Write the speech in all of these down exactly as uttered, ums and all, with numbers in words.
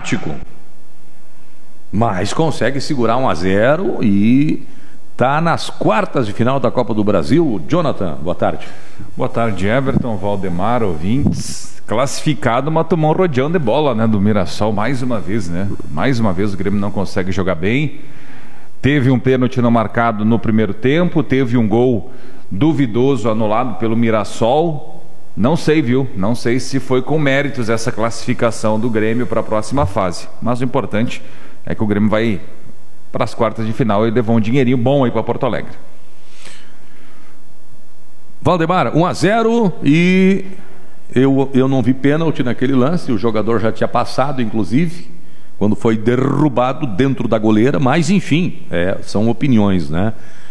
dramático. Mas consegue segurar um a zero e está nas quartas de final da Copa do Brasil. Jonathan, boa tarde. Boa tarde, Everton, Valdemar, ouvintes. Classificado, mas tomou um rodeão de bola, né, do Mirassol mais uma vez, né? Mais uma vez o Grêmio não consegue jogar bem. Teve um pênalti não marcado no primeiro tempo, teve um gol duvidoso anulado pelo Mirassol. Não sei, viu? Não sei se foi com méritos essa classificação do Grêmio para a próxima fase. Mas o importante é que o Grêmio vai para as quartas de final e levou um dinheirinho bom aí para Porto Alegre. Valdemar, um a zero e eu, eu não vi pênalti naquele lance, o jogador já tinha passado, inclusive, quando foi derrubado dentro da goleira, mas enfim, é, são opiniões, né?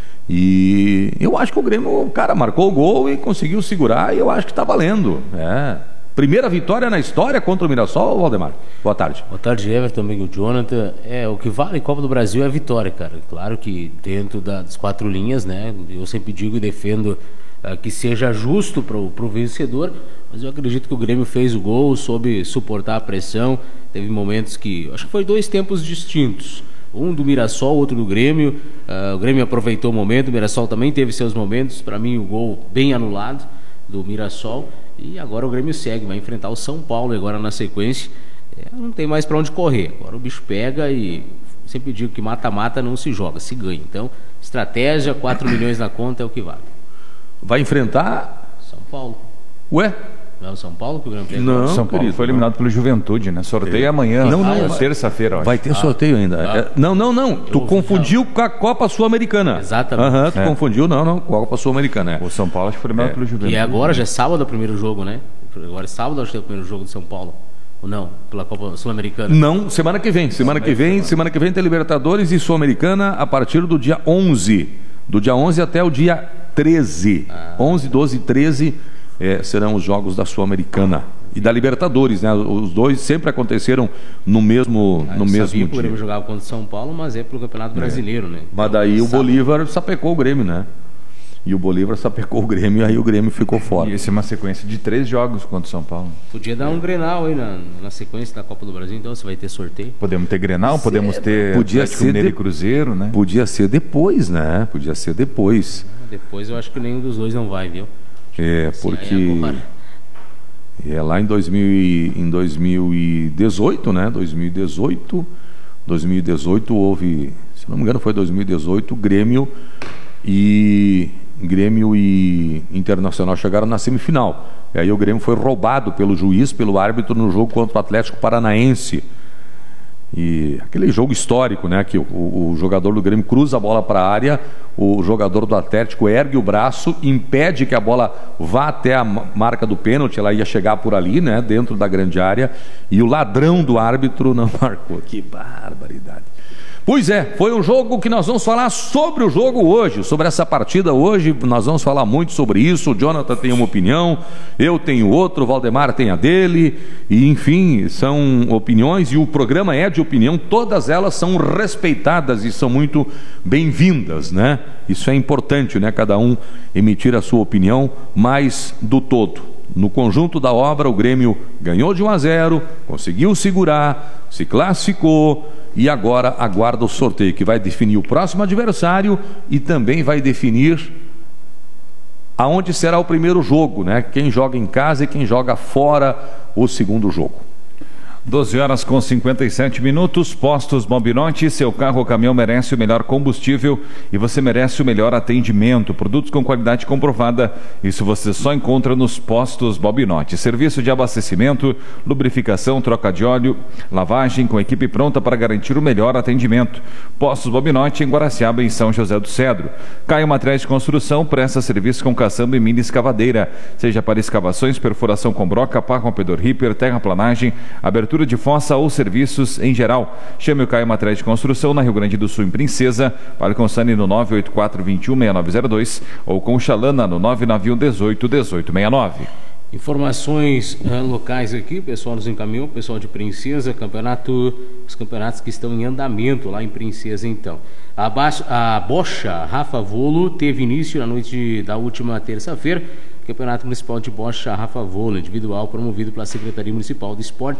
E eu acho que o Grêmio, o cara marcou o gol e conseguiu segurar, e eu acho que está valendo. É. Primeira vitória na história contra o Mirassol, Valdemar. Boa tarde. Boa tarde, Everton, amigo Jonathan. É, o que vale em Copa do Brasil é a vitória, cara. Claro que dentro das quatro linhas, né? Eu sempre digo e defendo uh, que seja justo para o vencedor, mas eu acredito que o Grêmio fez o gol, soube suportar a pressão. Teve momentos que, acho que foi dois tempos distintos. Um do Mirassol, outro do Grêmio. Uh, o Grêmio aproveitou o momento, o Mirassol também teve seus momentos. Para mim, o gol bem anulado do Mirassol. E agora o Grêmio segue, vai enfrentar o São Paulo agora na sequência. É, não tem mais para onde correr. Agora o bicho pega e sempre digo que mata-mata não se joga, se ganha. Então, estratégia, quatro milhões na conta é o que vale. Vai enfrentar São Paulo. Ué? Não é o São Paulo que o Grêmio pega? Não, São Paulo querido, foi eliminado não. pelo Juventude, né? Sorteio é. amanhã, não, não, é vai... terça-feira, vai ter sorteio ah, ainda. Ah, é... Não, não, não. Tu confundiu não. com a Copa Sul-Americana. Exatamente. Aham, tu é. confundiu, não, não, com a Copa Sul-Americana. É. O São Paulo acho que foi eliminado é. pelo Juventude. E agora já é sábado o primeiro jogo, né? Agora é sábado acho que é o primeiro jogo de São Paulo. Ou não? Pela Copa Sul-Americana? Não, semana que vem. Semana que vem, semana que vem tem Libertadores e Sul-Americana a partir do dia onze. Do dia onze até o dia treze. Ah. onze, doze e treze é, serão os jogos da Sul-Americana. E da Libertadores, né? Os dois sempre aconteceram no mesmo, ah, no mesmo dia. Que o Grêmio jogava contra o São Paulo, mas é pelo Campeonato Brasileiro, é. né? Mas daí o Bolívar sapecou o Grêmio, né? E o Bolívar sapecou o Grêmio, e aí o Grêmio ficou fora. E essa é uma sequência de três jogos contra o São Paulo. Podia dar um Grenal aí na, na sequência da Copa do Brasil, então você vai ter sorteio. Podemos ter Grenal, podemos ter Podia Atlético ser Mineiro de... e Cruzeiro, né? Podia ser depois, né? Podia ser depois. Ah, depois eu acho que nenhum dos dois não vai, viu? É, porque... É lá em, dois mil e, em dois mil e dezoito, né? dois mil e dezoito, dois mil e dezoito houve, se não me engano foi dois mil e dezoito, Grêmio e Grêmio e Internacional chegaram na semifinal. E aí o Grêmio foi roubado pelo juiz, pelo árbitro no jogo contra o Atlético Paranaense. E aquele jogo histórico, né? Que o, o, o jogador do Grêmio cruza a bola para a área, o jogador do Atlético ergue o braço, impede que a bola vá até a marca do pênalti, ela ia chegar por ali, né? Dentro da grande área, e o ladrão do árbitro não marcou. Que barbaridade. Pois é, foi um jogo que nós vamos falar sobre o jogo hoje, sobre essa partida hoje, nós vamos falar muito sobre isso. O Jonathan tem uma opinião, eu tenho outra, o Valdemar tem a dele, e enfim, são opiniões, e o programa é de opinião, todas elas são respeitadas e são muito bem-vindas, né? Isso é importante, né? Cada um emitir a sua opinião, mas do todo. No conjunto da obra, o Grêmio ganhou de um a zero, conseguiu segurar, se classificou, e agora aguarda o sorteio, que vai definir o próximo adversário e também vai definir aonde será o primeiro jogo, né? Quem joga em casa e quem joga fora o segundo jogo. doze horas com cinquenta e sete minutos, Postos Bobinotti, seu carro ou caminhão merece o melhor combustível e você merece o melhor atendimento, produtos com qualidade comprovada, isso você só encontra nos Postos Bobinotti, serviço de abastecimento, lubrificação, troca de óleo, lavagem com equipe pronta para garantir o melhor atendimento. Postos Bobinotti em Guaraciaba, em São José do Cedro. Caio Materiais de Construção presta serviço com caçamba e mini escavadeira, seja para escavações, perfuração com broca, pá rompedor ripper, terraplanagem, abertura de fossa ou serviços em geral. Chame o Caio Materiais de Construção na Rio Grande do Sul, em Princesa, para com o Sani no nove oito quatro, dois um, seis nove zero dois ou com o Xalana no nove nove um, dezoito, dezoito sessenta e nove. Informações uh, locais aqui, o pessoal nos encaminhou, o pessoal de Princesa, campeonato, os campeonatos que estão em andamento lá em Princesa, então. A, a Bocha Rafa Volo teve início na noite da última terça-feira, Campeonato Municipal de Bocha Rafa Volo, individual promovido pela Secretaria Municipal de Esportes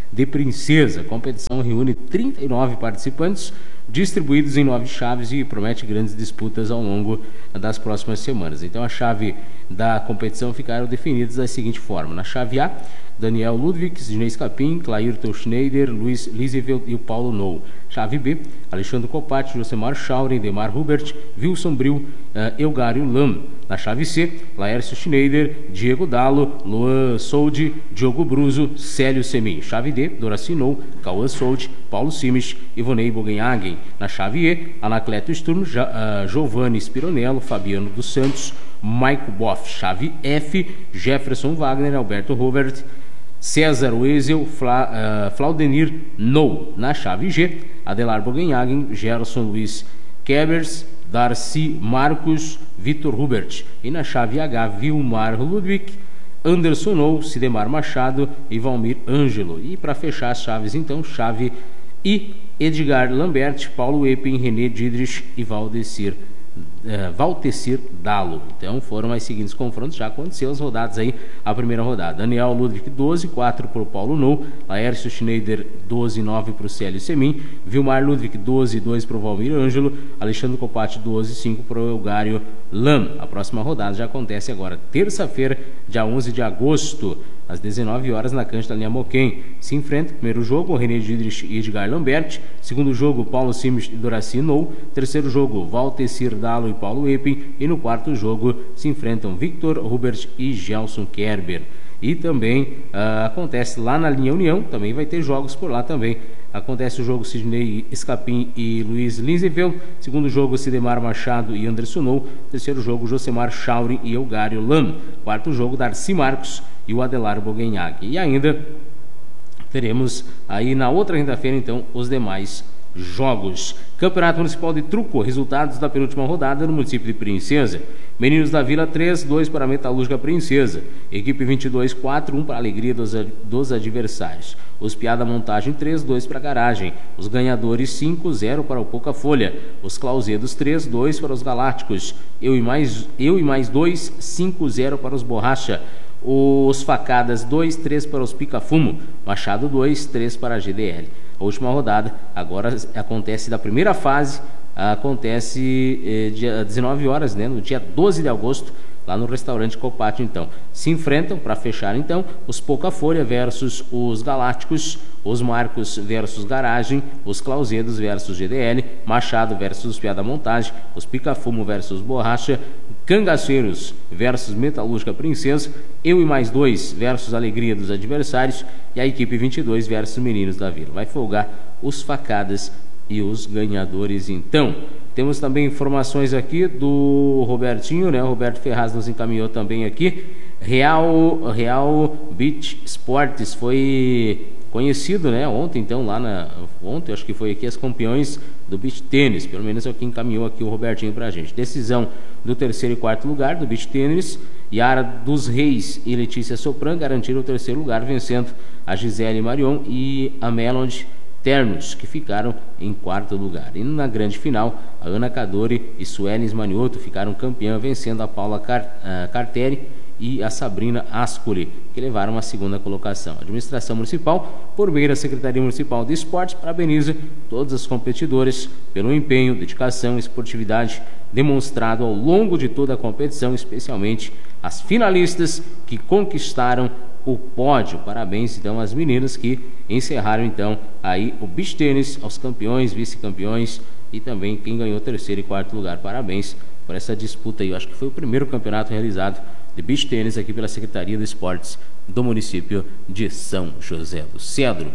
de Princesa. A competição reúne trinta e nove participantes, distribuídos em nove chaves, e promete grandes disputas ao longo das próximas semanas. Então, a chave da competição ficaram definidas da seguinte forma: na chave A, Daniel Ludwig, Sidney Scapin, Clairton Schneider, Luiz Lisevelt e o Paulo Nou. Chave B, Alexandre Copati, Josemar Schauren, Demar Hubert, Wilson Bril, uh, Elgário Lam. Na chave C, Laércio Schneider, Diego Dalo, Luan Soldi, Diogo Bruso, Célio Semin. Chave D, Doraci Nou, Cauã Soldi, Paulo Simich, Ivonei Bogenhagen. Na chave E, Anacleto Sturm, ja, uh, Giovanni Spironello, Fabiano dos Santos, Maico Boff. Chave F, Jefferson Wagner, Alberto Robert, César Wezel, Fla, uh, Flaudenir Nou. Na chave G, Adelar Bogenhagen, Gerson Luiz Kebers, Darcy Marcos, Vitor Hubert. E na chave H, Vilmar Ludwig, Anderson Nou, Sidemar Machado e Valmir Ângelo. E para fechar as chaves, então, chave I, Edgar Lambert, Paulo Epen, René Didrich e Valdecir Uh, Valtecir Dalo. Então foram as seguintes confrontos, já aconteceu as rodadas aí, a primeira rodada: Daniel Ludwig doze, quatro para o Paulo Nou, Laércio Schneider doze, nove para o Célio Semin, Vilmar Ludwig doze, dois para o Valmir Ângelo, Alexandre Copati doze, cinco para o Elgário Lam. A próxima rodada já acontece agora, terça-feira, dia onze de agosto, às dezenove horas, na cancha da linha Moquém. Se enfrenta, primeiro jogo, René Didrich e Edgar Lambert. Segundo jogo, Paulo Simich e Doraci Nou. Terceiro jogo, Valtecir Dalo e Paulo Epen. E no quarto jogo, se enfrentam Victor Hubert e Gelson Kerber. E também uh, acontece lá na linha União, também vai ter jogos por lá também. Acontece o jogo Sidney Scapin e Luiz Lisevelt. Segundo jogo, Sidemar Machado e Anderson Nou. Terceiro jogo, Josemar Schauren e Elgário Lam. Quarto jogo, Darcy Marcos e o Adelar Bogenhagen. E ainda teremos aí na outra quinta-feira, então, os demais jogos. Campeonato Municipal de Truco, resultados da penúltima rodada no município de Princesa. Meninos da Vila três, dois para a Metalúrgica Princesa. Equipe vinte e dois, quatro, um para a alegria dos, dos adversários. Os Piada Montagem três, dois para a Garagem. Os Ganhadores cinco, zero para o Pouca Folha. Os Clauzedos três, dois para os Galácticos. Eu e mais, eu e mais dois, cinco, zero para os Borracha. Os Facadas dois, três para os Pica-Fumo. Machado dois, três para a G D L. A última rodada agora acontece da primeira fase, acontece eh, dia dezenove horas, né, no dia doze de agosto, lá no restaurante Copati. Então se enfrentam, para fechar, então, os Pouca Folha versus os Galácticos, os Marcos versus Garagem, os Clauzedos versus G D L, Machado versus Piada Montagem, os Pica-Fumo versus Borracha, Cangaceiros versus Metalúrgica Princesa, Eu e mais dois versus Alegria dos Adversários, e a equipe vinte e dois versus Meninos da Vila. Vai folgar os Facadas e os Ganhadores. Então temos também informações aqui do Robertinho, né? O Roberto Ferraz nos encaminhou também aqui. Real, Real Beach Sports foi conhecido, né, ontem, então, lá na... Ontem, acho que foi aqui as campeões do beach tênis, pelo menos é o que encaminhou aqui o Robertinho pra gente. Decisão do terceiro e quarto lugar do beach tênis. Yara dos Reis e Letícia Sopran garantiram o terceiro lugar, vencendo a Gisele Marion e a Melody Ternos, que ficaram em quarto lugar. E na grande final, a Ana Cadore e Suelis Manioto ficaram campeã, vencendo a Paula Car... uh, Carteri e a Sabrina Ascoli, que levaram a segunda colocação. A administração municipal, por meio da Secretaria Municipal de Esportes, parabeniza todos os competidores pelo empenho, dedicação e esportividade demonstrado ao longo de toda a competição, especialmente as finalistas que conquistaram o pódio. Parabéns, então, às meninas que encerraram, então, aí o beach tênis, aos campeões, vice-campeões e também quem ganhou terceiro e quarto lugar. Parabéns por essa disputa aí. Eu acho que foi o primeiro campeonato realizado de beach tênis aqui pela Secretaria de Esportes do município de São José do Cedro.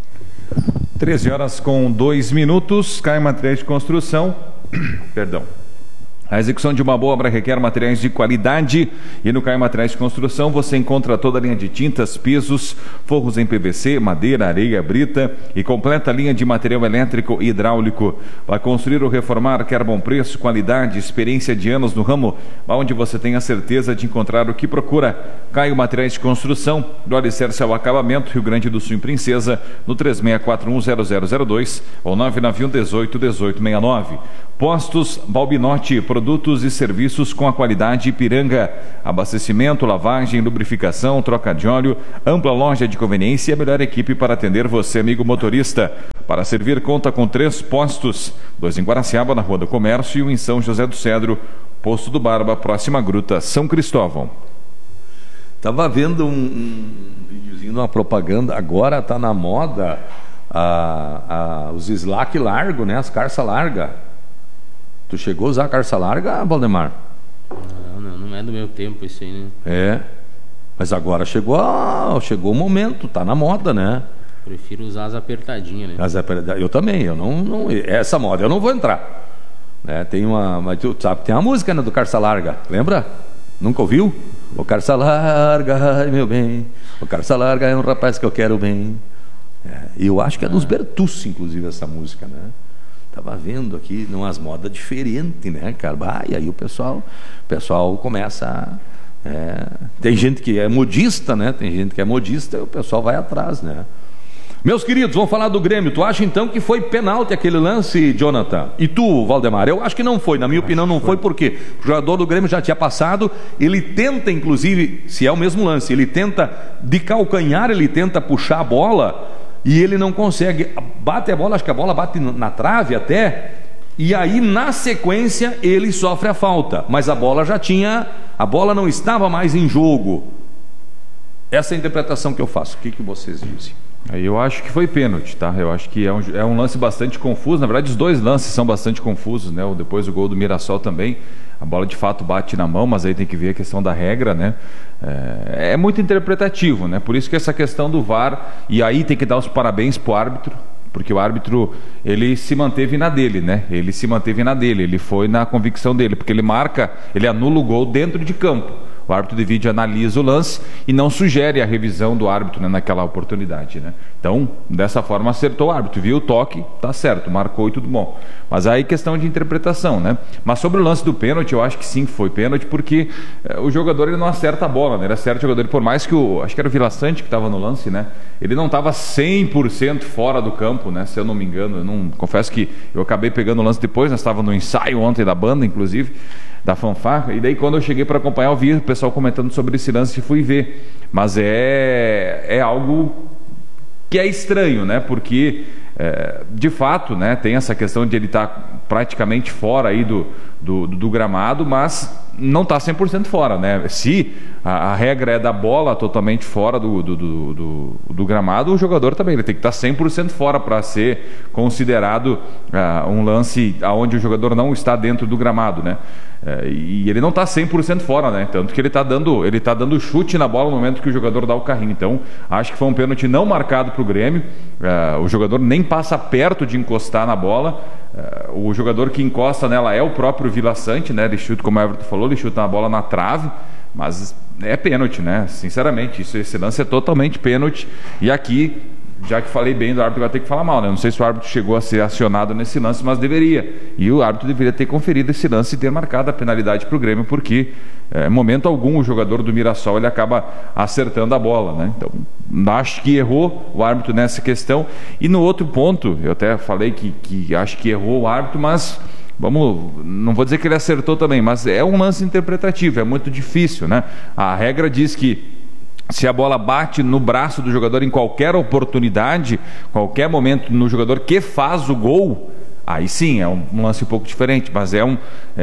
treze horas com dois minutos. Cai Materiais de Construção. Perdão. A execução de uma boa obra requer materiais de qualidade, e no Caio Materiais de Construção você encontra toda a linha de tintas, pisos, forros em P V C, madeira, areia, brita e completa a linha de material elétrico e hidráulico. Para construir ou reformar, quer bom preço, qualidade, experiência de anos no ramo, onde você tem a certeza de encontrar o que procura. Caio Materiais de Construção, do alicerce ao acabamento, Rio Grande do Sul, em Princesa, no três seis quatro um zero zero zero dois ou nove nove um dezoito dezoito sessenta e nove. Postos Balbinotti, produtos produtos e serviços com a qualidade Ipiranga. Abastecimento, lavagem, lubrificação, troca de óleo, ampla loja de conveniência e a melhor equipe para atender você, amigo motorista. Para servir, conta com três postos, dois em Guaraciaba, na Rua do Comércio, e um em São José do Cedro, Posto do Barba, próxima à Gruta São Cristóvão. Tava vendo um, um videozinho, uma propaganda, agora tá na moda a, a, os slack largo, né? As carças largas. Tu chegou a usar a carça larga, Valdemar? Não, não, não é do meu tempo isso aí, né? É, mas agora chegou, a, chegou o momento, tá na moda, né? Prefiro usar as apertadinhas, né? As apertadinhas, eu também, eu não, não, essa moda eu não vou entrar. Né, tem uma, mas tu sabe, tem uma música, né, do Carça Larga, lembra? Nunca ouviu? O Carça Larga, ai meu bem, o Carça Larga é um rapaz que eu quero bem. É, eu acho que é dos Bertucci, inclusive, essa música, né? Tava vendo aqui umas modas diferentes, né, cara? Ah, e aí o pessoal, o pessoal começa a, é, tem gente que é modista, né? Tem gente que é modista e o pessoal vai atrás, né? Meus queridos, vamos falar do Grêmio. Tu acha então que foi pênalti aquele lance, Jonathan? E tu, Valdemar? Eu acho que não foi, na minha opinião não foi, porque o jogador do Grêmio já tinha passado, ele tenta, inclusive, se é o mesmo lance, ele tenta de calcanhar, ele tenta puxar a bola e ele não consegue, bate a bola, acho que a bola bate na trave até, e aí na sequência ele sofre a falta, mas a bola já tinha, a bola não estava mais em jogo. Essa é a interpretação que eu faço. O que, que vocês dizem? Eu acho que foi pênalti, tá? Eu acho que é um, é um lance bastante confuso. Na verdade, os dois lances são bastante confusos, né? Depois o gol do Mirassol também. A bola de fato bate na mão, mas aí tem que ver a questão da regra, né? É, é muito interpretativo, né? Por isso que essa questão do V A R, e aí tem que dar os parabéns pro árbitro, porque o árbitro, ele se manteve na dele, né? Ele se manteve na dele, ele foi na convicção dele, porque ele marca, ele anula o gol dentro de campo. O árbitro de vídeo analisa o lance e não sugere a revisão do árbitro, né, naquela oportunidade, né? Então, dessa forma acertou o árbitro, viu o toque, tá certo, marcou e tudo bom. Mas aí questão de interpretação, né? Mas sobre o lance do pênalti, eu acho que sim, foi pênalti, porque eh, o jogador ele não acerta a bola, né? Ele acerta o jogador, por mais que o, acho que era o Vila Sante que estava no lance, né? Ele não estava cem por cento fora do campo, né? Se eu não me engano, eu não, confesso que eu acabei pegando o lance depois, nós estávamos no ensaio ontem da banda, inclusive, da fanfarra, e daí quando eu cheguei para acompanhar, eu vi o pessoal comentando sobre esse lance e fui ver, mas é, é algo que é estranho, né, porque é, de fato, né, tem essa questão de ele estar tá praticamente fora aí do, do, do gramado, mas não está cem por cento fora, né? Se a, a regra é da bola totalmente fora do, do, do, do, do gramado, o jogador também ele tem que estar tá cem por cento fora para ser considerado uh, um lance onde o jogador não está dentro do gramado, né? Uh, e ele não está cem por cento fora, né? Tanto que ele está dando, ele tá dando chute na bola no momento que o jogador dá o carrinho. Então, acho que foi um pênalti não marcado para o Grêmio. Uh, o jogador nem passa perto de encostar na bola. Uh, o jogador que encosta nela é o próprio Vila Sante, né? Ele chuta, como o Everton falou, ele chuta a bola na trave, mas é pênalti, né? Sinceramente, isso, esse lance é totalmente pênalti. E aqui, já que falei bem do árbitro, vai ter que falar mal, né? Não sei se o árbitro chegou a ser acionado nesse lance, mas deveria. E o árbitro deveria ter conferido esse lance e ter marcado a penalidade para o Grêmio, porque em é, momento algum o jogador do Mirassol ele acaba acertando a bola, né? Então, acho que errou o árbitro nessa questão. E no outro ponto, eu até falei que, que acho que errou o árbitro, mas vamos, não vou dizer que ele acertou também, mas é um lance interpretativo, é muito difícil, né? A regra diz que se a bola bate no braço do jogador em qualquer oportunidade, qualquer momento no jogador que faz o gol, aí sim, é um, um lance um pouco diferente, mas é um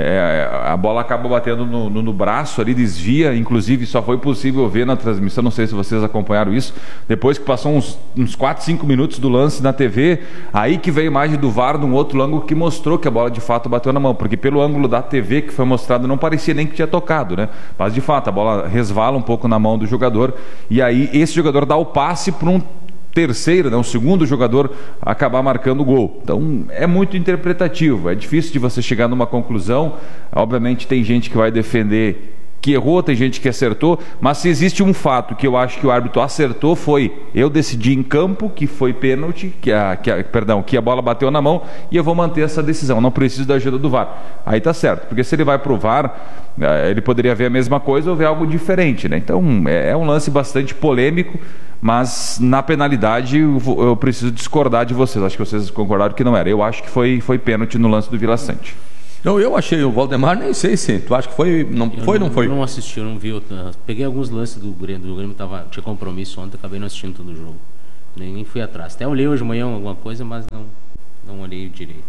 é, a bola acaba batendo no, no, no braço ali, desvia, inclusive só foi possível ver na transmissão, não sei se vocês acompanharam isso, depois que passou uns, uns quatro, cinco minutos do lance na T V, aí que veio a imagem do V A R de um outro ângulo que mostrou que a bola de fato bateu na mão, porque pelo ângulo da T V que foi mostrado não parecia nem que tinha tocado, né? Mas de fato a bola resvala um pouco na mão do jogador, e aí esse jogador dá o passe para um terceiro, né, um segundo jogador acabar marcando o gol. Então é muito interpretativo, é difícil de você chegar numa conclusão. Obviamente tem gente que vai defender que errou, tem gente que acertou, mas se existe um fato que eu acho que o árbitro acertou, foi eu decidi em campo que foi pênalti, que a, que a, perdão, que a bola bateu na mão, e eu vou manter essa decisão, não preciso da ajuda do V A R. Aí tá certo, porque se ele vai pro V A R, ele poderia ver a mesma coisa ou ver algo diferente, né? Então é um lance bastante polêmico, mas na penalidade eu preciso discordar de vocês. Acho que vocês concordaram que não era. Eu acho que foi, foi pênalti no lance do Vila Sante. Não, eu achei o Valdemar, nem sei se tu acha que foi, não eu foi, não, não foi? Eu não assisti, eu não vi. Eu peguei alguns lances do Grêmio, do Grêmio tava, tinha compromisso ontem, acabei não assistindo todo o jogo. Nem, nem fui atrás. Até olhei hoje de manhã alguma coisa, mas não, não olhei direito.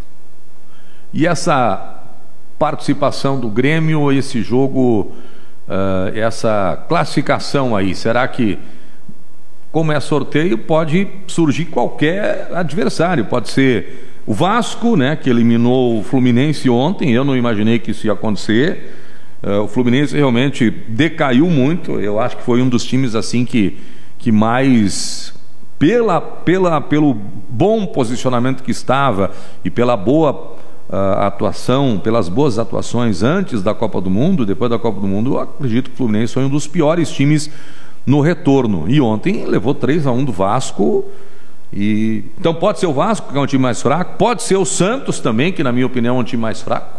E essa participação do Grêmio, esse jogo, uh, essa classificação aí, será que, como é sorteio, pode surgir qualquer adversário? Pode ser o Vasco, né, que eliminou o Fluminense ontem. Eu não imaginei que isso ia acontecer. Uh, o Fluminense realmente decaiu muito. Eu acho que foi um dos times assim que, que mais, pela, pela, pelo bom posicionamento que estava e pela boa uh, atuação, pelas boas atuações antes da Copa do Mundo, depois da Copa do Mundo, eu acredito que o Fluminense foi um dos piores times no retorno. E ontem levou três a um do Vasco. E então pode ser o Vasco, que é um time mais fraco, pode ser o Santos também, que na minha opinião é um time mais fraco.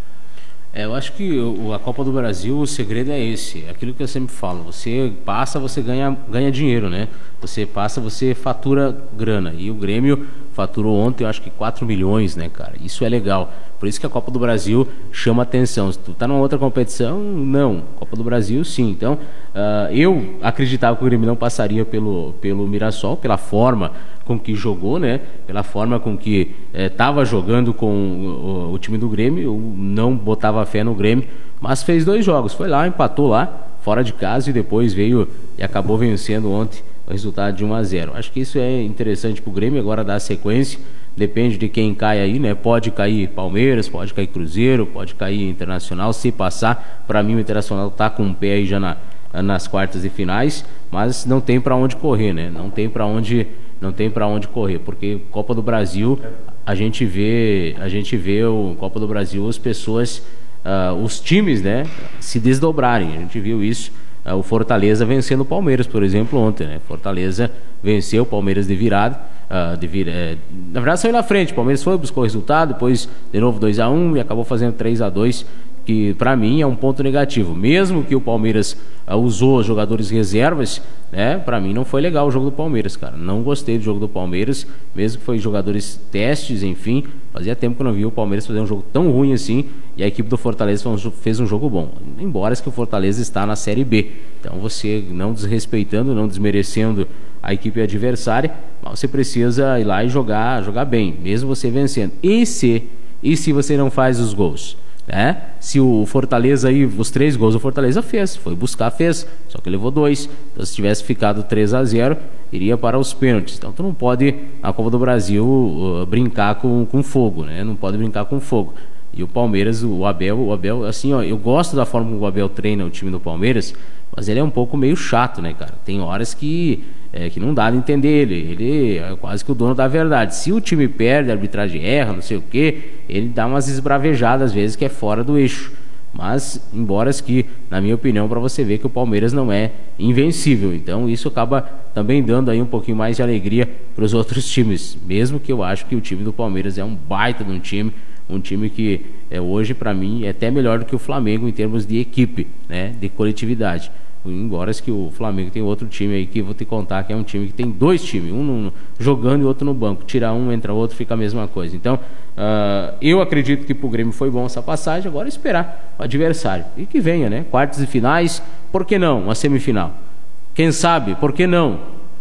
É, eu acho que o, a Copa do Brasil, o segredo é esse, é aquilo que eu sempre falo, você passa, você ganha, ganha dinheiro, né? Você passa, você fatura grana, e o Grêmio faturou ontem, eu acho que quatro milhões, né, cara? Isso é legal, por isso que a Copa do Brasil chama atenção. Se tu tá numa outra competição, não, Copa do Brasil sim. Então, uh, eu acreditava que o Grêmio não passaria pelo, pelo Mirassol, pela forma com que jogou, né? Pela forma com que estava eh, jogando com o, o time do Grêmio. Eu não botava fé no Grêmio, mas fez dois jogos, foi lá, empatou lá, fora de casa, e depois veio e acabou vencendo ontem o resultado de um a zero. Acho que isso é interessante para o Grêmio agora dar sequência, depende de quem cai aí, né? Pode cair Palmeiras, pode cair Cruzeiro, pode cair Internacional, se passar. Para mim o Internacional está com um pé aí já na, nas quartas de finais, mas não tem para onde correr, né? Não tem para onde não tem para onde correr, porque Copa do Brasil a gente vê, a gente vê o Copa do Brasil, as pessoas, uh, os times, né, se desdobrarem. A gente viu isso, uh, o Fortaleza vencendo o Palmeiras, por exemplo, ontem, né? Fortaleza venceu o Palmeiras de virada, uh, de vir, é, na verdade saiu na frente, o Palmeiras foi, buscou o resultado, depois de novo dois a um e acabou fazendo três a dois, que para mim é um ponto negativo. Mesmo que o Palmeiras uh, usou jogadores reservas, né, para mim não foi legal o jogo do Palmeiras, cara. Não gostei do jogo do Palmeiras, mesmo que foi jogadores testes, enfim. Fazia tempo que eu não vi o Palmeiras fazer um jogo tão ruim assim, e a equipe do Fortaleza fez um jogo bom. Embora que o Fortaleza está na Série B. Então você, não desrespeitando, não desmerecendo a equipe adversária, mas você precisa ir lá e jogar, jogar bem, mesmo você vencendo. E se, e se você não faz os gols? Né? Se o Fortaleza aí, os três gols o Fortaleza fez, foi buscar, fez, só que levou dois. Então se tivesse ficado três a zero, iria para os pênaltis. Então tu não pode, na Copa do Brasil, uh, brincar com, com fogo, né? Não pode brincar com fogo. E o Palmeiras, o Abel, o Abel, assim, ó, eu gosto da forma como o Abel treina o time do Palmeiras, mas ele é um pouco meio chato, né, cara? Tem horas que, é, que não dá de entender ele. Ele é quase que o dono da verdade. Se o time perde, a arbitragem erra, não sei o quê, ele dá umas esbravejadas às vezes que é fora do eixo. Mas, embora que, na minha opinião, para você ver que o Palmeiras não é invencível. Então isso acaba também dando aí um pouquinho mais de alegria para os outros times. Mesmo que eu acho que o time do Palmeiras é um baita de um time, um time que é, hoje, para mim, é até melhor do que o Flamengo em termos de equipe, né, de coletividade. Embora que o Flamengo tem outro time aí que eu vou te contar, que é um time que tem dois times, um no, jogando e outro no banco. Tira um, entra outro, fica a mesma coisa. Então, uh, eu acredito que pro Grêmio foi bom essa passagem, agora esperar o adversário. E que venha, né? Quartas e finais, por que não? Uma semifinal. Quem sabe, por que não?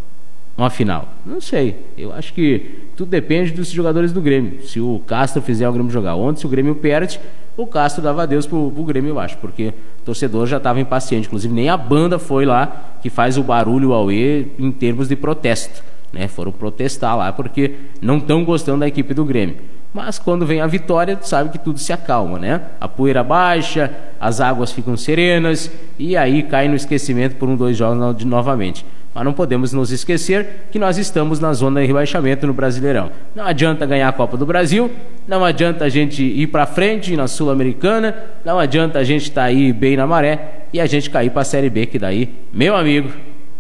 Uma final. Não sei. Eu acho que tudo depende dos jogadores do Grêmio. Se o Castro fizer o Grêmio jogar ontem, se o Grêmio perde, o Castro dava adeus pro, pro Grêmio, eu acho, porque o torcedor já estava impaciente. Inclusive nem a banda foi lá, que faz o barulho ao E em termos de protesto, né? Foram protestar lá porque não estão gostando da equipe do Grêmio. Mas quando vem a vitória, tu sabe que tudo se acalma, né? A poeira baixa, as águas ficam serenas e aí cai no esquecimento por um, dois jogos de, novamente. Mas não podemos nos esquecer que nós estamos na zona de rebaixamento no Brasileirão. Não adianta ganhar a Copa do Brasil, não adianta a gente ir para frente na Sul-Americana, não adianta a gente estar tá aí bem na maré e a gente cair para a Série B, que daí, meu amigo,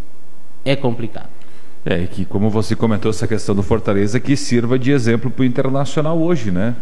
é complicado. É, que como você comentou essa questão do Fortaleza, que sirva de exemplo para o Internacional hoje, né?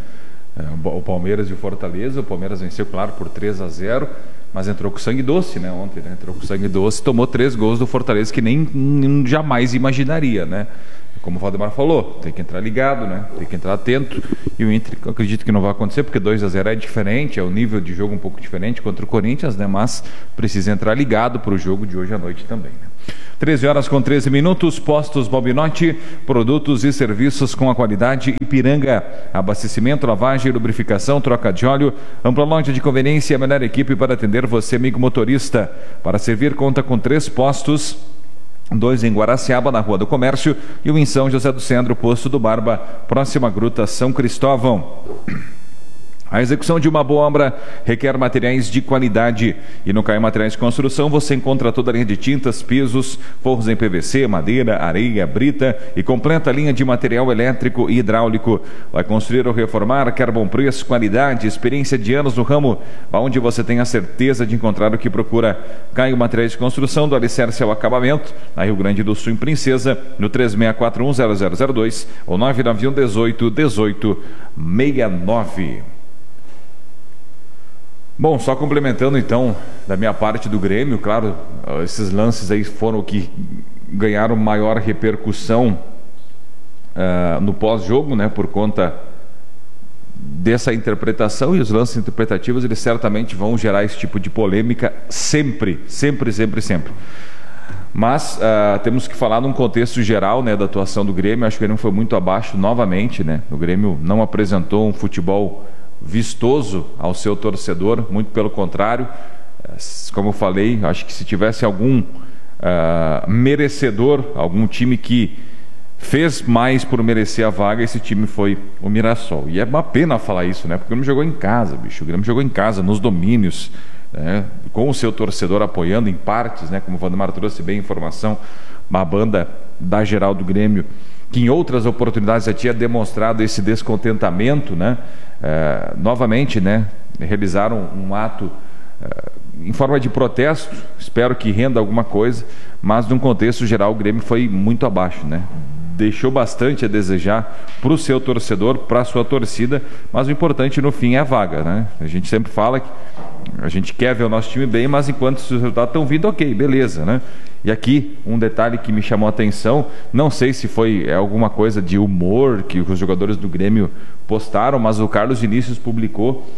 O Palmeiras e o Fortaleza, o Palmeiras venceu, claro, por três a zero, mas entrou com sangue doce, né, ontem, né? Entrou com sangue doce, tomou três gols do Fortaleza que nem, nem jamais imaginaria, né? Como o Valdemar falou, tem que entrar ligado, né? Tem que entrar atento. E o Inter, eu acredito que não vai acontecer, porque dois a zero é diferente, é o nível de jogo um pouco diferente contra o Corinthians, né? Mas precisa entrar ligado para o jogo de hoje à noite também, né? treze horas com treze minutos, Postos Bobinotti, produtos e serviços com a qualidade Ipiranga, abastecimento, lavagem, lubrificação, troca de óleo, ampla loja de conveniência e a melhor equipe para atender você, amigo motorista. Para servir, conta com três postos, dois em Guaraciaba, na Rua do Comércio, e um em São José do Centro, Posto do Barba, próxima à Gruta São Cristóvão. A execução de uma boa obra requer materiais de qualidade e no Caio Materiais de Construção você encontra toda a linha de tintas, pisos, forros em P V C, madeira, areia, brita e completa a linha de material elétrico e hidráulico. Vai construir ou reformar, quer bom preço, qualidade, experiência de anos no ramo, onde você tem a certeza de encontrar o que procura. Caio Materiais de Construção, do alicerce ao acabamento, na Rio Grande do Sul, em Princesa, no três seis quatro um zero zero zero dois ou nove nove um dezoito dezoito sessenta e nove. Bom, só complementando então da minha parte do Grêmio, claro, esses lances aí foram o que ganharam maior repercussão uh, no pós-jogo, né, por conta dessa interpretação, e os lances interpretativos eles certamente vão gerar esse tipo de polêmica sempre, sempre, sempre, sempre. Mas uh, temos que falar num contexto geral, né, da atuação do Grêmio. Acho que o Grêmio foi muito abaixo novamente, né? O Grêmio não apresentou um futebol vistoso ao seu torcedor, muito pelo contrário. Como eu falei, acho que se tivesse algum uh, merecedor, algum time que fez mais por merecer a vaga, esse time foi o Mirassol. E é uma pena falar isso, né? Porque o Grêmio jogou em casa, bicho. O Grêmio jogou em casa, nos domínios, né? Com o seu torcedor apoiando em partes, né? Como o Valdemar trouxe bem a informação, uma banda da geral do Grêmio, que em outras oportunidades já tinha demonstrado esse descontentamento, né? É, novamente, né, realizaram um ato é, em forma de protesto, espero que renda alguma coisa, mas num contexto geral o Grêmio foi muito abaixo, né? Deixou bastante a desejar para o seu torcedor, para a sua torcida, mas o importante no fim é a vaga, né? A gente sempre fala que a gente quer ver o nosso time bem, mas enquanto os resultados estão vindo, ok, beleza, né? E aqui, um detalhe que me chamou a atenção, não sei se foi é, alguma coisa de humor que os jogadores do Grêmio postaram, mas o Carlos Vinícius publicou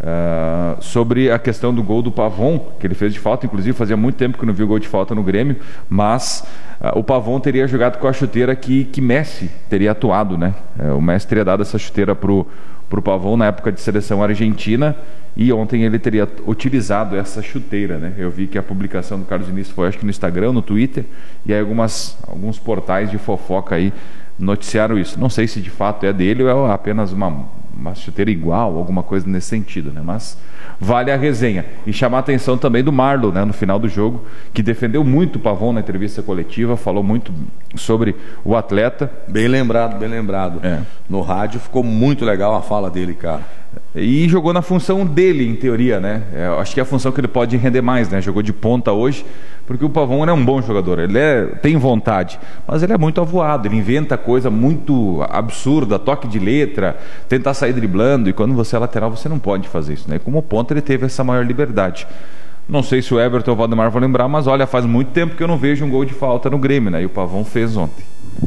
uh, sobre a questão do gol do Pavon, que ele fez de falta. Inclusive fazia muito tempo que não viu gol de falta no Grêmio, mas uh, o Pavon teria jogado com a chuteira que, que Messi teria atuado, né? Uh, o Messi teria dado essa chuteira pro, pro Pavon na época de seleção argentina, e ontem ele teria utilizado essa chuteira, né? Eu vi que a publicação do Carlos Vinícius foi, acho que no Instagram, no Twitter, e aí algumas, alguns portais de fofoca aí noticiaram isso. Não sei se de fato é dele ou é apenas uma, uma chuteira igual, alguma coisa nesse sentido, né? Mas vale a resenha. E chamar a atenção também do Marlon, né, no final do jogo, que defendeu muito o Pavon na entrevista coletiva, falou muito sobre o atleta. Bem lembrado, bem lembrado. É. No rádio ficou muito legal a fala dele, cara. E jogou na função dele, em teoria, né? É, acho que é a função que ele pode render mais, né? Jogou de ponta hoje, porque o Pavon é um bom jogador, ele é, tem vontade, mas ele é muito avoado, ele inventa coisa muito absurda, toque de letra, tentar sair driblando, e quando você é lateral você não pode fazer isso, né? E como ponta ele teve essa maior liberdade. Não sei se o Everton ou o Valdemar vão lembrar, mas olha, faz muito tempo que eu não vejo um gol de falta no Grêmio, né? E o Pavon fez ontem.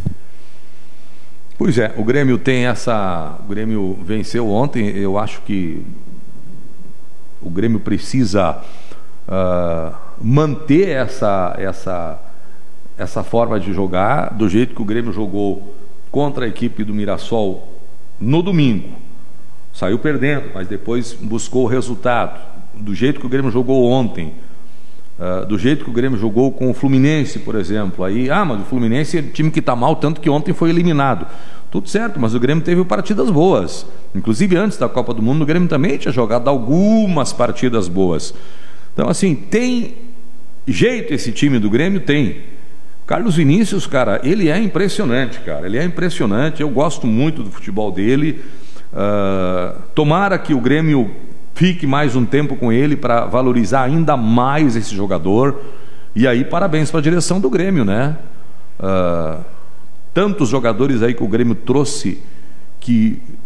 Pois é, o Grêmio tem essa... O Grêmio venceu ontem. Eu acho que o Grêmio precisa uh, manter essa, essa, essa forma de jogar do jeito que o Grêmio jogou contra a equipe do Mirassol no domingo. Saiu perdendo, mas depois buscou o resultado. Do jeito que o Grêmio jogou ontem, uh, do jeito que o Grêmio jogou com o Fluminense, por exemplo. Aí, ah, mas o Fluminense é um time que está mal, tanto que ontem foi eliminado. Tudo certo, mas o Grêmio teve partidas boas. Inclusive antes da Copa do Mundo, o Grêmio também tinha jogado algumas partidas boas. Então, assim, tem jeito esse time do Grêmio? Tem. Carlos Vinícius, cara, ele é impressionante, cara. Ele é impressionante, eu gosto muito do futebol dele. Uh, tomara que o Grêmio fique mais um tempo com ele para valorizar ainda mais esse jogador. E aí, parabéns para a direção do Grêmio, né? Uh, tantos jogadores aí que o Grêmio trouxe que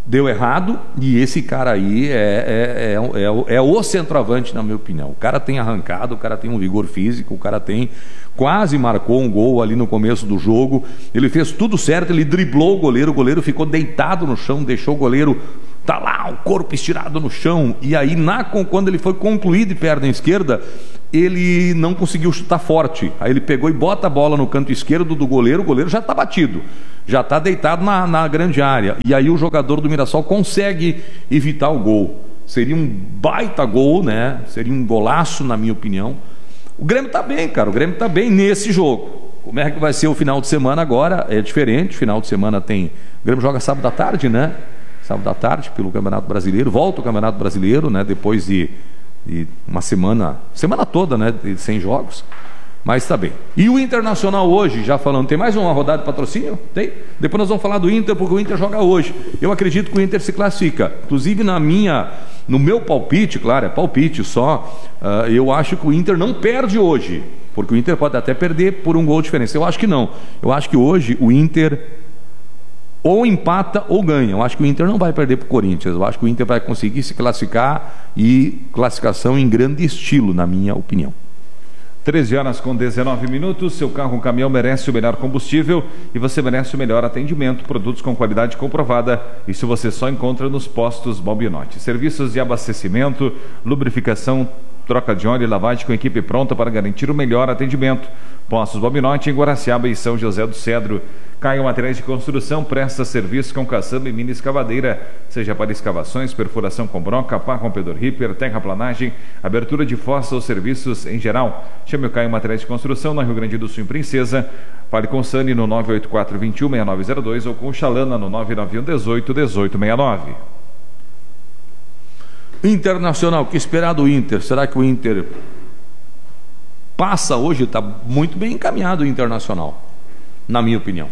deu errado, e esse cara aí é, é, é, é, o, é o centroavante, na minha opinião. O cara tem arrancado, o cara tem um vigor físico, o cara tem, quase marcou um gol ali no começo do jogo, ele fez tudo certo, ele driblou o goleiro, o goleiro ficou deitado no chão, deixou o goleiro, tá lá, o corpo estirado no chão, e aí na, quando ele foi concluir de perna esquerda, ele não conseguiu chutar forte, aí ele pegou e bota a bola no canto esquerdo do goleiro, o goleiro já está batido, já está deitado na, na grande área, e aí o jogador do Mirassol consegue evitar o gol. Seria um baita gol, né? Seria um golaço, na minha opinião. O Grêmio está bem, cara, o Grêmio está bem nesse jogo. Como é que vai ser o final de semana agora? É diferente, final de semana tem... O Grêmio joga sábado à tarde, né? Sábado à tarde pelo Campeonato Brasileiro, volta o Campeonato Brasileiro, né? Depois de... e uma semana, semana toda, né, de cem jogos, mas está bem. E o Internacional hoje, já falando, tem mais uma rodada de patrocínio? Tem? Depois nós vamos falar do Inter, porque o Inter joga hoje. Eu acredito que o Inter se classifica, inclusive na minha, no meu palpite, claro, é palpite só, uh, eu acho que o Inter não perde hoje, porque o Inter pode até perder por um gol de diferença. Eu acho que não, eu acho que hoje o Inter ou empata ou ganha. Eu acho que o Inter não vai perder para o Corinthians. Eu acho que o Inter vai conseguir se classificar, e classificação em grande estilo, na minha opinião. treze horas com dezenove minutos. Seu carro, um caminhão, merece o melhor combustível e você merece o melhor atendimento. Produtos com qualidade comprovada. Isso você só encontra nos postos Balbinotti. Serviços de abastecimento, lubrificação, troca de óleo e lavagem com equipe pronta para garantir o melhor atendimento. Postos Balbinotti em Guaraciaba e São José do Cedro. Caio Materiais de Construção presta serviço com caçamba e mini escavadeira, seja para escavações, perfuração com broca, pá, rompedor ripper, terraplanagem, abertura de fossa ou serviços em geral. Chame o Caio Materiais de Construção na Rio Grande do Sul, em Princesa. Fale com o Sani no nove oito quatro, dois um, seis nove zero dois ou com o Xalana no nove nove um, dezoito, dezoito sessenta e nove. Internacional, o que esperar do Inter? Será que o Inter passa hoje? Está muito bem encaminhado o Internacional, na minha opinião.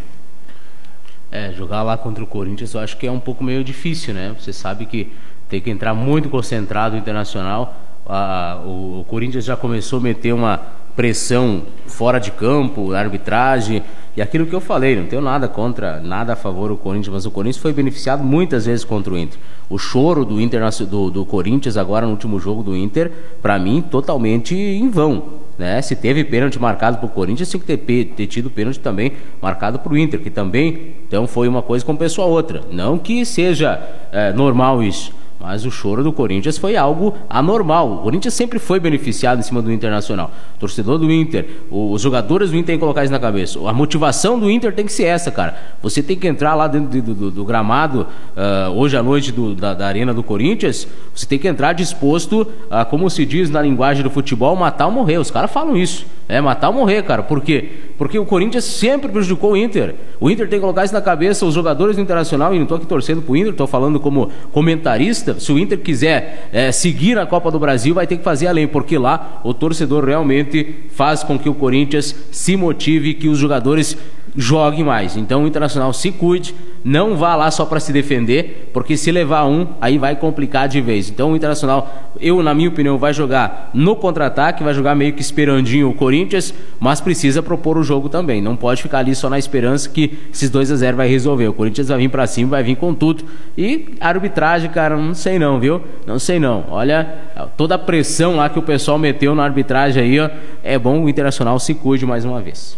É, jogar lá contra o Corinthians eu acho que é um pouco meio difícil, né? Você sabe que tem que entrar muito concentrado o Internacional. Ah, o, o Corinthians já começou a meter uma pressão fora de campo, na arbitragem, e aquilo que eu falei, não tenho nada contra, nada a favor do Corinthians, mas o Corinthians foi beneficiado muitas vezes contra o Inter. O choro do, Internacional, do, do Corinthians agora no último jogo do Inter, para mim, totalmente em vão. Né? Se teve pênalti marcado para o Corinthians, tinha que ter, ter tido pênalti também marcado para o Inter, que também então foi uma coisa compensou a outra. Não que seja é, normal isso, mas o choro do Corinthians foi algo anormal. O Corinthians sempre foi beneficiado em cima do Internacional. O torcedor do Inter, os jogadores do Inter têm que colocar isso na cabeça. A motivação do Inter tem que ser essa, cara. Você tem que entrar lá dentro do, do, do gramado, uh, hoje à noite do, da, da arena do Corinthians, você tem que entrar disposto a, como se diz na linguagem do futebol, matar ou morrer. Os caras falam isso. É, matar ou morrer, cara. Por quê? Porque o Corinthians sempre prejudicou o Inter. O Inter tem que colocar isso na cabeça, os jogadores do Internacional, e não estou aqui torcendo pro Inter, estou falando como comentarista. Se o Inter quiser é, seguir a Copa do Brasil, vai ter que fazer além, porque lá o torcedor realmente faz com que o Corinthians se motive, que os jogadores joguem mais. Então o Internacional se cuide, não vá lá só para se defender, porque se levar um, aí vai complicar de vez. Então o Internacional, eu na minha opinião, vai jogar no contra-ataque, vai jogar meio que esperandinho o Corinthians, mas precisa propor o jogo também. Não pode ficar ali só na esperança que esses dois a zero vai resolver. O Corinthians vai vir para cima, vai vir com tudo. E a arbitragem, cara, não sei não, viu? Não sei não. Olha, toda a pressão lá que o pessoal meteu na arbitragem aí, ó, é bom o Internacional se cuide mais uma vez.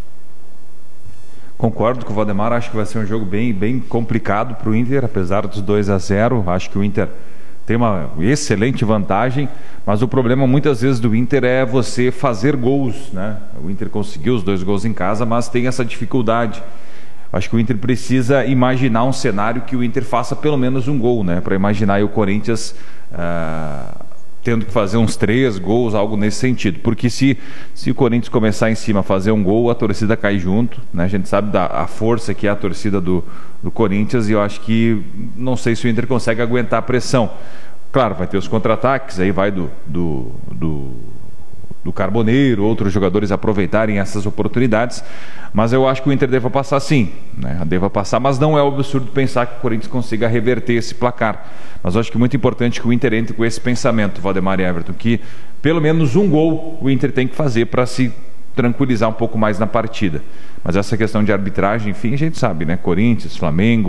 Concordo com o Valdemar, acho que vai ser um jogo bem, bem complicado para o Inter, apesar dos dois a zero. Acho que o Inter tem uma excelente vantagem, mas o problema muitas vezes do Inter é você fazer gols, né? O Inter conseguiu os dois gols em casa, mas tem essa dificuldade. Acho que o Inter precisa imaginar um cenário que o Inter faça pelo menos um gol, né? Para imaginar aí o Corinthians uh, tendo que fazer uns três gols, algo nesse sentido. Porque se, se o Corinthians começar em cima a fazer um gol, a torcida cai junto, né? A gente sabe da a força que é a torcida do, do Corinthians, e eu acho que não sei se o Inter consegue aguentar a pressão. Claro, vai ter os contra-ataques, aí vai do, do, do, do Carboneiro, outros jogadores aproveitarem essas oportunidades, mas eu acho que o Inter deva passar sim, né? Deva passar, mas não é um absurdo pensar que o Corinthians consiga reverter esse placar. Mas eu acho que é muito importante que o Inter entre com esse pensamento, Valdemar e Everton, que pelo menos um gol o Inter tem que fazer para se tranquilizar um pouco mais na partida. Mas essa questão de arbitragem, enfim, a gente sabe, né? Corinthians, Flamengo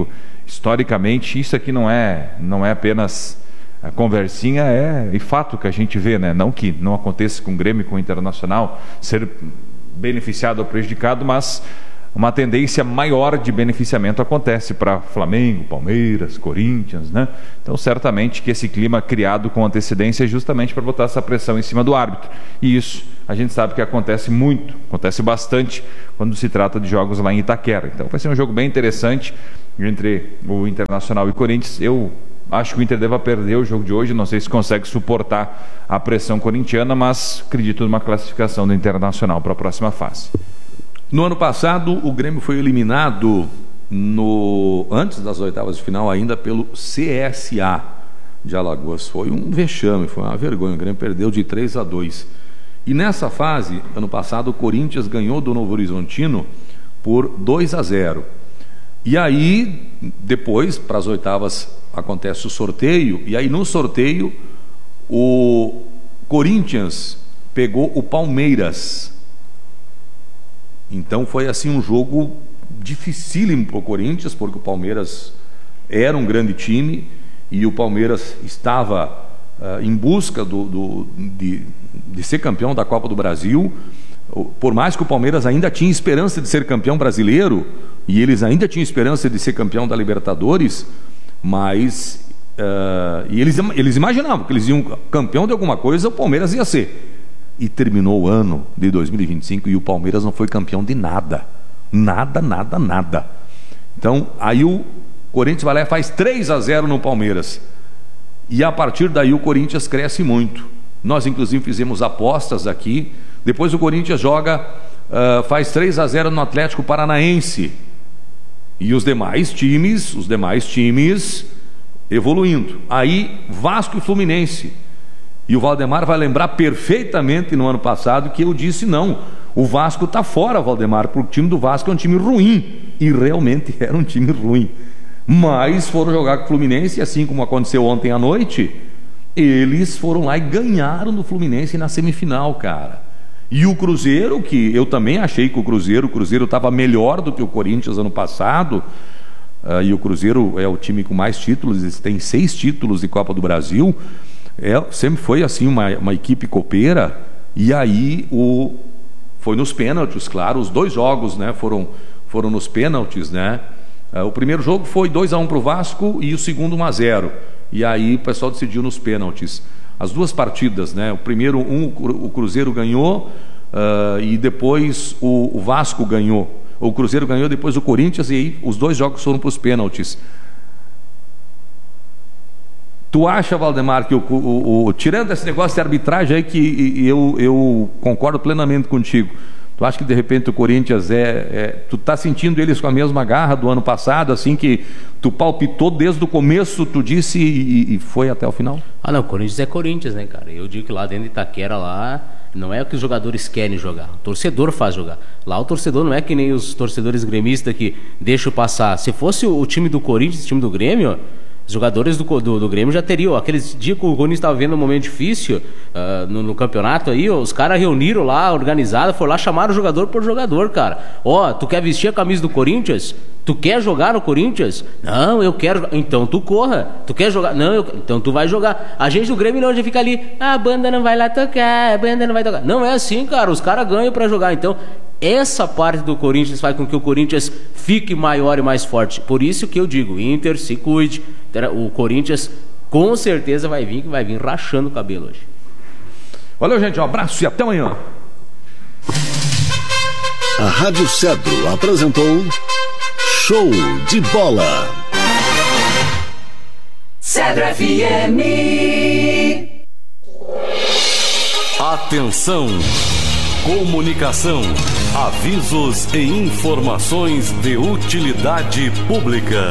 historicamente, isso aqui não é, não é apenas a conversinha, é e fato que a gente vê, né? Não que não aconteça com o Grêmio, com o Internacional, ser beneficiado ou prejudicado, mas uma tendência maior de beneficiamento acontece para Flamengo, Palmeiras, Corinthians, né? Então, certamente que esse clima criado com antecedência é justamente para botar essa pressão em cima do árbitro. E isso a gente sabe que acontece muito, acontece bastante quando se trata de jogos lá em Itaquera. Então, vai ser um jogo bem interessante entre o Internacional e o Corinthians. Eu acho que o Inter deva perder o jogo de hoje, não sei se consegue suportar a pressão corintiana, mas acredito numa classificação do Internacional para a próxima fase. No ano passado, o Grêmio foi eliminado no, antes das oitavas de final ainda pelo C S A de Alagoas. Foi um vexame, foi uma vergonha. O Grêmio perdeu de três a dois. E nessa fase, ano passado, o Corinthians ganhou do Novo Horizontino por dois a zero. E aí, depois, para as oitavas, acontece o sorteio. E aí, no sorteio, o Corinthians pegou o Palmeiras. Então foi assim um jogo dificílimo para o Corinthians, porque o Palmeiras era um grande time e o Palmeiras estava uh, em busca do, do, de, de ser campeão da Copa do Brasil. Por mais que o Palmeiras ainda tinha esperança de ser campeão brasileiro e eles ainda tinham esperança de ser campeão da Libertadores, mas uh, e eles, eles imaginavam que eles iam campeão de alguma coisa, o Palmeiras ia ser. E terminou o ano de dois mil e vinte e cinco e o Palmeiras não foi campeão de nada. Nada, nada, nada. Então, aí o Corinthians vai lá e faz três a zero no Palmeiras. E a partir daí o Corinthians cresce muito. Nós, inclusive, fizemos apostas aqui. Depois o Corinthians joga, uh, faz três a zero no Atlético Paranaense. E os demais times, os demais times evoluindo. Aí, Vasco e Fluminense. E o Valdemar vai lembrar perfeitamente no ano passado que eu disse não, o Vasco está fora, Valdemar, porque o time do Vasco é um time ruim. E realmente era um time ruim. Mas foram jogar com o Fluminense, e assim como aconteceu ontem à noite, eles foram lá e ganharam do Fluminense na semifinal, cara. E o Cruzeiro, que eu também achei que o Cruzeiro, o Cruzeiro estava melhor do que o Corinthians ano passado, uh, e o Cruzeiro é o time com mais títulos, eles têm seis títulos de Copa do Brasil. É, sempre foi assim uma, uma equipe copeira. E aí o, foi nos pênaltis, claro, os dois jogos, né, foram, foram nos pênaltis, né? Uh, o primeiro jogo foi dois a um para o Vasco e o segundo um a zero. E aí o pessoal decidiu nos pênaltis. As duas partidas, né? O primeiro um o Cruzeiro ganhou uh, e depois o, o Vasco ganhou. O Cruzeiro ganhou, depois o Corinthians, e aí os dois jogos foram para os pênaltis. Tu acha, Valdemar, que o, o, o, tirando esse negócio de arbitragem aí, que eu, eu concordo plenamente contigo, tu acha que de repente o Corinthians é, é tu tá sentindo eles com a mesma garra do ano passado, assim, que tu palpitou desde o começo, tu disse e, e foi até o final? Ah não, Corinthians é Corinthians, né, cara? Eu digo que lá dentro de Itaquera, lá não é o que os jogadores querem jogar, o torcedor faz jogar. Lá o torcedor não é que nem os torcedores gremistas que deixam passar. Se fosse o time do Corinthians, o time do Grêmio, os jogadores do, do, do Grêmio já teriam, aqueles dias que o Corinthians estava vendo um momento difícil uh, no, no campeonato aí, os caras reuniram lá, organizaram, foram lá, chamaram o jogador por jogador, cara. Ó, oh, tu quer vestir a camisa do Corinthians? Tu quer jogar no Corinthians? Não, eu quero. Então tu corra. Tu quer jogar? Não, eu... então tu vai jogar. A gente do Grêmio não, já fica ali, ah, a banda não vai lá tocar, a banda não vai tocar. Não é assim, cara, os caras ganham pra jogar. Então essa parte do Corinthians faz com que o Corinthians fique maior e mais forte. Por isso que eu digo, Inter, se cuide. O Corinthians com certeza vai vir, vai vir rachando o cabelo hoje. Valeu, gente, um abraço e até amanhã. A Rádio Cedro apresentou Show de Bola. Cedro F M. Atenção! Comunicação, avisos e informações de utilidade pública.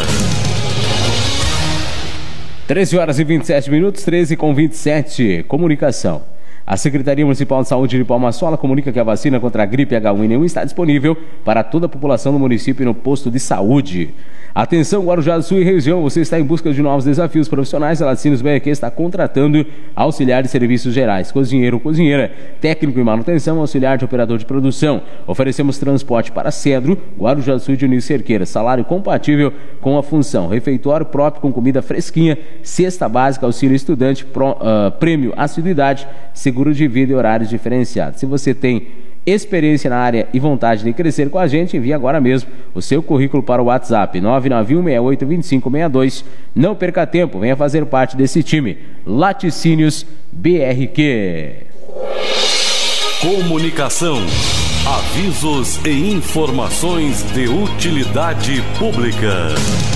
treze horas e vinte e sete minutos, treze com vinte e sete. Comunicação. A Secretaria Municipal de Saúde de Palma Sola comunica que a vacina contra a gripe H um N um está disponível para toda a população do município e no posto de saúde. Atenção, Guarujá do Sul e região, você está em busca de novos desafios profissionais? A Laticínios B R Q está contratando auxiliar de serviços gerais, cozinheiro ou cozinheira, técnico em manutenção, auxiliar de operador de produção. Oferecemos transporte para Cedro, Guarujá do Sul e Dionísio Cerqueira, salário compatível com a função, refeitório próprio com comida fresquinha, cesta básica, auxílio estudante, pro, uh, prêmio assiduidade, seguro de vida e horários diferenciados. Se você tem experiência na área e vontade de crescer com a gente, envie agora mesmo o seu currículo para o WhatsApp nove nove um, seis oito, dois cinco seis dois. Não perca tempo, venha fazer parte desse time. Laticínios B R Q. Comunicação, avisos e informações de utilidade pública.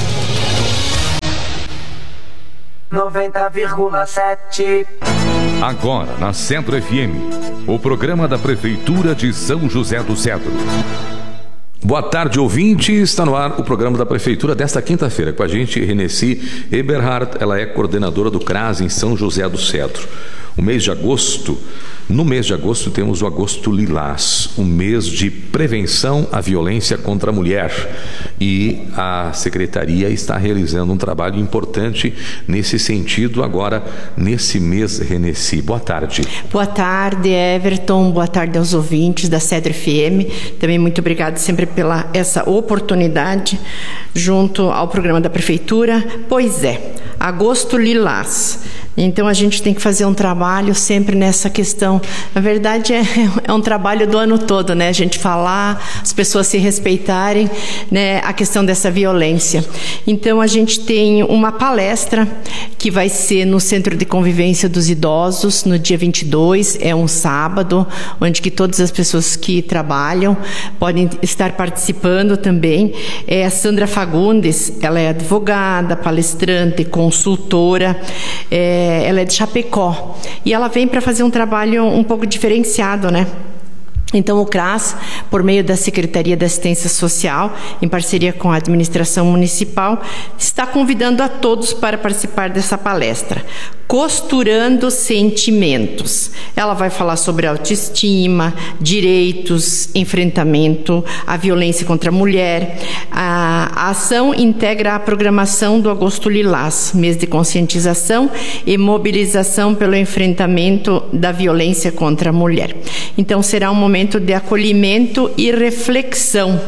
noventa vírgula sete. Agora na Cedro F M, o programa da Prefeitura de São José do Cedro. Boa tarde, ouvinte. Está no ar o programa da Prefeitura desta quinta-feira. Com a gente, Renessi Eberhardt, ela é coordenadora do CRAS em São José do Cedro. O mês de agosto, no mês de agosto temos o Agosto Lilás, um mês de prevenção à violência contra a mulher. E a Secretaria está realizando um trabalho importante nesse sentido agora, nesse mês, Renessi. Boa tarde. Boa tarde, Everton. Boa tarde aos ouvintes da Cedro F M. Também muito obrigado sempre pela essa oportunidade junto ao programa da Prefeitura. Pois é, Agosto Lilás. Então a gente tem que fazer um trabalho sempre nessa questão. Na verdade é, é um trabalho do ano todo, né? A gente falar, as pessoas se respeitarem, né? A questão dessa violência. Então a gente tem uma palestra que vai ser no Centro de Convivência dos Idosos no dia vinte e dois, é um sábado, onde que todas as pessoas que trabalham podem estar participando também. É a Sandra Fagundes, ela é advogada, palestrante, consultora, é, ela é de Chapecó e ela vem para fazer um trabalho um pouco diferenciado, né? Então o CRAS, por meio da Secretaria da Assistência Social, em parceria com a administração municipal, está convidando a todos para participar dessa palestra. Costurando Sentimentos. Ela vai falar sobre autoestima, direitos, enfrentamento, a violência contra a mulher. A, a ação integra a programação do Agosto Lilás, mês de conscientização e mobilização pelo enfrentamento da violência contra a mulher. Então será um momento de acolhimento e reflexão.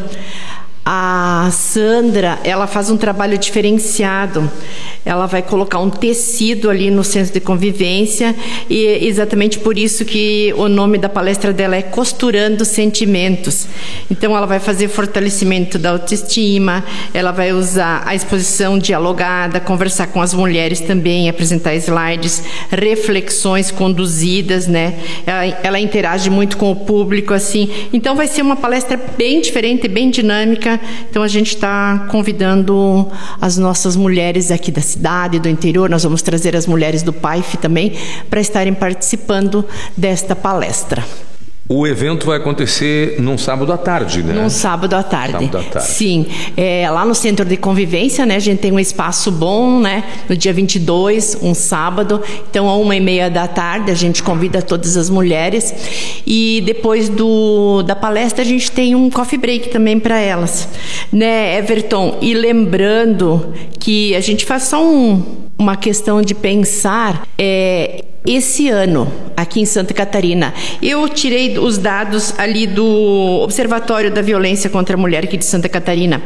A Sandra, ela faz um trabalho diferenciado. Ela vai colocar um tecido ali no centro de convivência e exatamente por isso que o nome da palestra dela é Costurando Sentimentos. Então ela vai fazer fortalecimento da autoestima, ela vai usar a exposição dialogada, conversar com as mulheres também, apresentar slides, reflexões conduzidas, né? Ela, ela interage muito com o público, assim. Então vai ser uma palestra bem diferente, bem dinâmica. Então a gente está convidando as nossas mulheres aqui da cidade, do interior, nós vamos trazer as mulheres do P A I F também para estarem participando desta palestra. O evento vai acontecer num sábado à tarde, né? Num sábado à tarde. Sábado à tarde. Sim. É, lá no Centro de Convivência, né? A gente tem um espaço bom, né? No dia vinte e dois, um sábado. Então, a uma e meia da tarde, a gente convida todas as mulheres. E depois do, da palestra, a gente tem um coffee break também para elas. Né, Everton? E lembrando que a gente faz só um, uma questão de pensar... É, esse ano, aqui em Santa Catarina, eu tirei os dados ali do Observatório da Violência contra a Mulher aqui de Santa Catarina.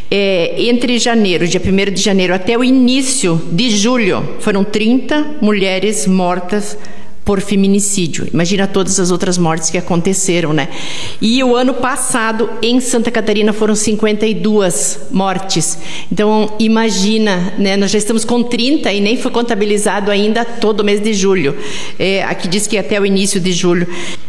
É, entre janeiro, dia primeiro de janeiro, até o início de julho, foram trinta mulheres mortas por feminicídio. Imagina todas as outras mortes que aconteceram, né? E o ano passado, em Santa Catarina, foram cinquenta e duas mortes. Então, imagina, né? Nós já estamos com trinta e nem foi contabilizado ainda todo o mês de julho. É, aqui diz que até o início de julho.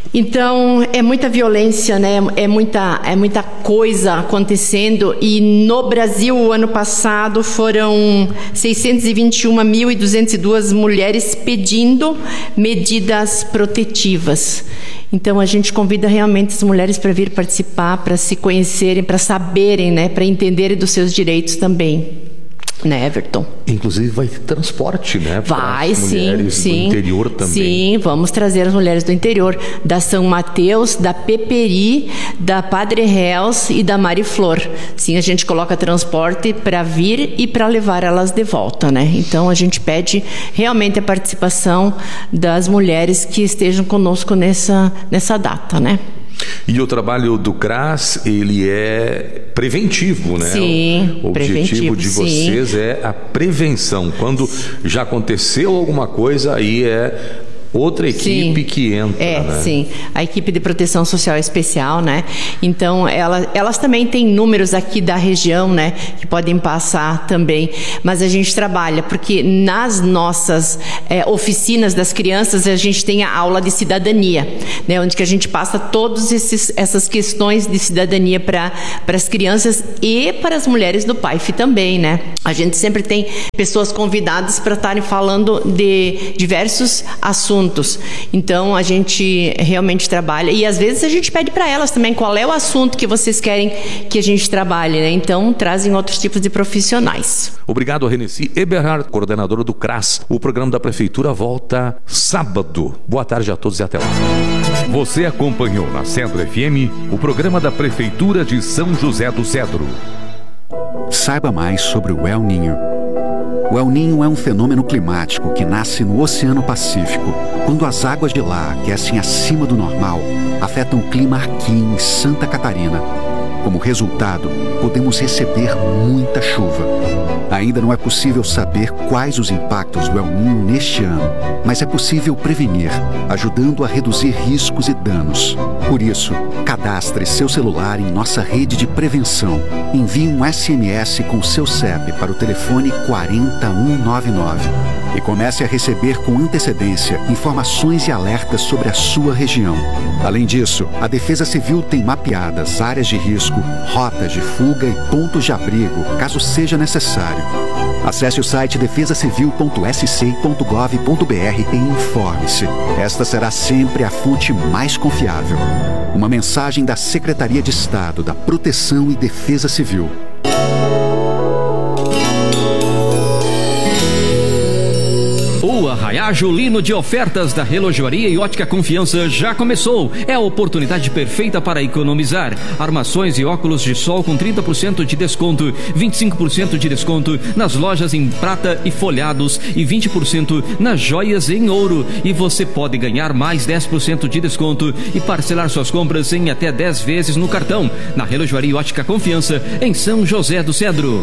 Então, é muita violência, né? É muita, é muita coisa acontecendo. E no Brasil, o ano passado, foram seiscentos e vinte e um mil duzentas e duas mulheres pedindo medidas protetivas. Então, a gente convida realmente as mulheres para vir participar, para se conhecerem, para saberem, né? Para entenderem dos seus direitos também. Né, Everton? Inclusive vai ter transporte, né? Vai, sim, mulheres sim. do interior também. Sim, vamos trazer as mulheres do interior, da São Mateus, da Peperi, da Padre Reus e da Mariflor. Sim, a gente coloca transporte para vir e para levar elas de volta, né? Então a gente pede realmente a participação das mulheres que estejam conosco nessa, nessa data, né? E o trabalho do C R A S, ele é preventivo, né? Sim, o objetivo de vocês sim. é a prevenção. Quando já aconteceu alguma coisa, aí é outra equipe sim. que entra, é, né? Sim, a equipe de proteção social especial, né? Então, ela, elas também têm números aqui da região, né? Que podem passar também, mas a gente trabalha, porque nas nossas é, oficinas das crianças, a gente tem a aula de cidadania, né? Onde que a gente passa todas essas questões de cidadania para as crianças e para as mulheres do P A I F também, né? A gente sempre tem pessoas convidadas para estarem falando de diversos assuntos. Então a gente realmente trabalha e às vezes a gente pede para elas também qual é o assunto que vocês querem que a gente trabalhe, né? Então trazem outros tipos de profissionais. Obrigado, Reneci Eberhard, coordenadora do C R A S. O programa da Prefeitura volta sábado. Boa tarde a todos e até lá. Você acompanhou na Cedro F M o programa da Prefeitura de São José do Cedro. Saiba mais sobre o El Niño. O El Niño é um fenômeno climático que nasce no Oceano Pacífico, quando as águas de lá aquecem acima do normal, afetam o clima aqui em Santa Catarina. Como resultado, podemos receber muita chuva. Ainda não é possível saber quais os impactos do El Niño neste ano, mas é possível prevenir, ajudando a reduzir riscos e danos. Por isso, cadastre seu celular em nossa rede de prevenção. Envie um S M S com seu C E P para o telefone quatro zero um nove nove e comece a receber com antecedência informações e alertas sobre a sua região. Além disso, a Defesa Civil tem mapeadas áreas de risco, rotas de fuga e pontos de abrigo, caso seja necessário. Acesse o site defesa civil ponto s c ponto gov ponto b r e informe-se. Esta será sempre a fonte mais confiável. Uma mensagem da Secretaria de Estado da Proteção e Defesa Civil. O Arraiá Julino de ofertas da Relojoaria e Ótica Confiança já começou. É a oportunidade perfeita para economizar. Armações e óculos de sol com trinta por cento de desconto, vinte e cinco por cento de desconto nas lojas em prata e folhados e vinte por cento nas joias em ouro. E você pode ganhar mais dez por cento de desconto e parcelar suas compras em até dez vezes no cartão. Na Relojoaria e Ótica Confiança, em São José do Cedro.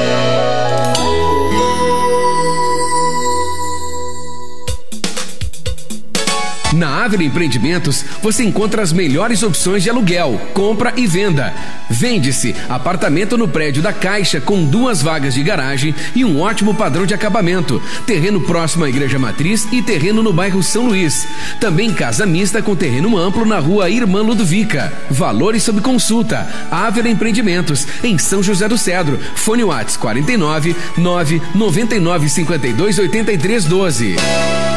Na Ávila Empreendimentos, você encontra as melhores opções de aluguel, compra e venda. Vende-se apartamento no prédio da Caixa com duas vagas de garagem e um ótimo padrão de acabamento. Terreno próximo à Igreja Matriz e terreno no bairro São Luís. Também casa mista com terreno amplo na rua Irmã Ludovica. Valores sob consulta. Ávila Empreendimentos, em São José do Cedro. Fone WhatsApp quarenta e nove, nove nove nove cinquenta e dois oitenta e três doze.